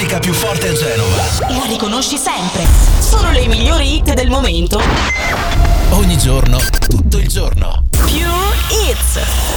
musica più forte a Genova. La riconosci sempre. Solo le migliori hit del momento. Ogni giorno, tutto il giorno. Pure Hits.